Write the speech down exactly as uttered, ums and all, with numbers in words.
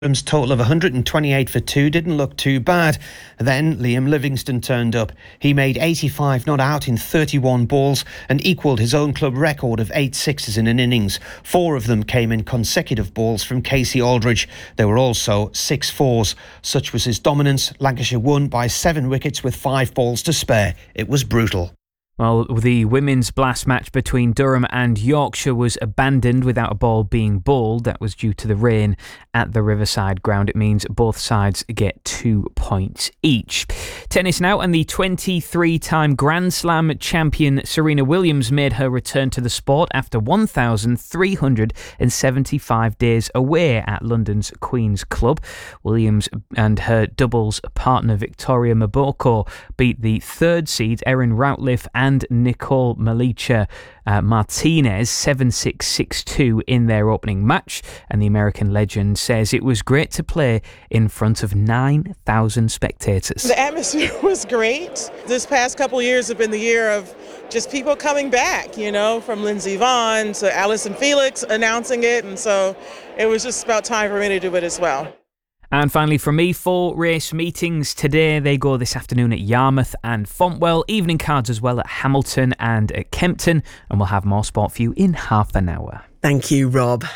Williams' total of one hundred twenty-eight for two didn't look too bad. Then Liam Livingston turned up. He made eighty-five not out in thirty-one balls and equalled his own club record of eight sixes in an innings. Four of them came in consecutive balls from Casey Aldridge. There were also six fours. Such was his dominance. Lancashire won by seven wickets with five balls to spare. It was brutal. Well, the women's blast match between Durham and Yorkshire was abandoned without a ball being bowled. That was due to the rain at the Riverside ground. It means both sides get two points each. Tennis now, and the twenty-three-time Grand Slam champion Serena Williams made her return to the sport after one thousand three hundred seventy-five days away at London's Queen's Club. Williams and her doubles partner Victoria Mboko beat the third seed Erin Routliffe and and Nicole Malicha uh, Martinez seven six six two in their opening match, and the American legend says it was great to play in front of nine thousand spectators. The atmosphere was great. This past couple of years have been the year of just people coming back, you know, from Lindsey Vonn to Allyson Felix announcing it, and so it was just about time for me to do it as well. And finally from me, four race meetings today. They go this afternoon at Yarmouth and Fontwell. Evening cards as well at Hamilton and at Kempton. And we'll have more sport for you in half an hour. Thank you, Rob.